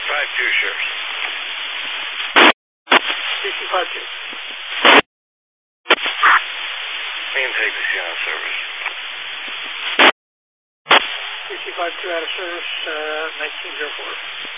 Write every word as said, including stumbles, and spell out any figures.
five two, Sheriff. C C five two. Main take the out of service. C C five two out of service, uh, nineteen oh four.